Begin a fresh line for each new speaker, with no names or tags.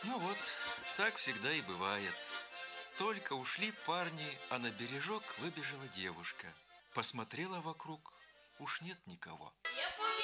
Ну вот, так всегда и бывает. Только ушли парни, а на бережок выбежала девушка. Посмотрела вокруг, уж нет никого.